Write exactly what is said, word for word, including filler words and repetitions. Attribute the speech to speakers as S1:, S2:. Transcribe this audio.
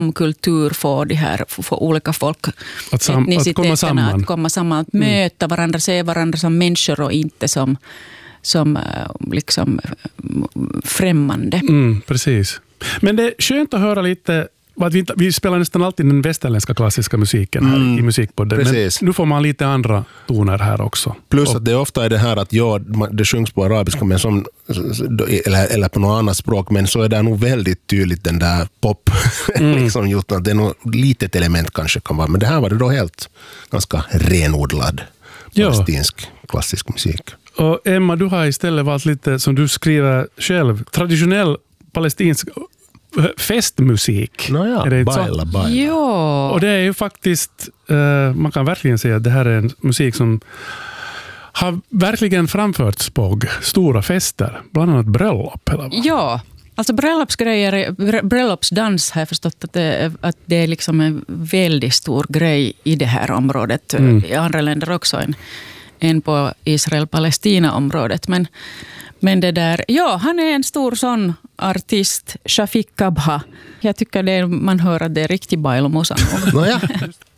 S1: kultur för de här för olika folk
S2: att, sam, att komma samman,
S1: att komma samman, att möta varandra, se varandra som människor och inte som som liksom främmande.
S2: Mm, precis. Men det är skönt att höra lite. Vi, vi spelar nästan alltid den västerländska klassiska musiken här mm, i musikpodden. Precis. Men nu får man lite andra toner här också.
S3: Plus
S2: och,
S3: att det ofta är det här att ja, det sjungs på arabiska men som, eller, eller på något annat språk, men så är det nog väldigt tydligt den där pop mm. liksom gjort att det är något litet element kanske kan vara. Men det här var det då helt ganska renodlad palestinsk ja. klassisk musik.
S2: Och Emma, du har istället valt lite, som du skriver själv, traditionell palestinsk festmusik.
S3: Nåja,
S2: är
S3: baila, baila.
S1: Ja.
S2: Och det är ju faktiskt, uh, man kan verkligen säga att det här är en musik som har verkligen framförts på stora fester, bland annat bröllop. Eller vad?
S1: Ja, alltså bröllopsgrejer, bröllopsdans har jag förstått att det, att det är liksom en väldigt stor grej i det här området. Mm. I andra länder också än, än på Israel-Palestina-området. Men Men det där, ja, han är en stor sån artist, Shafik Kabha. Jag tycker det, man hör att det är riktigt bailomusa.
S3: Nåja.